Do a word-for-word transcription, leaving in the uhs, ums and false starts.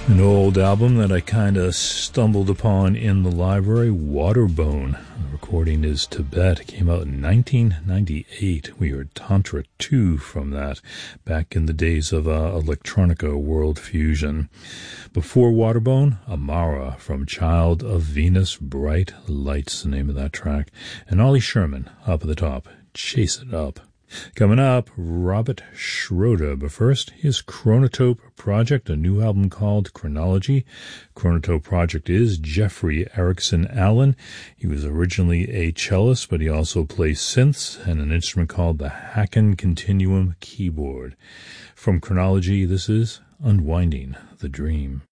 An old album that I kind of stumbled upon in the library, Waterbone. The recording is Tibet. It came out in nineteen ninety-eight. We heard Tantra two from that, back in the days of uh, electronica world fusion. Before Waterbone, Amara from Child of Venus, Bright Lights, the name of that track. And Ollie Sherman, up at the top, Chase It Up. Coming up, Robert Schroeder, but first, his Chronotope Project, a new album called Chronology. Chronotope Project is Jeffrey Erickson Allen. He was originally a cellist, but he also plays synths and an instrument called the Hacken Continuum keyboard. From Chronology, this is Unwinding the Dream.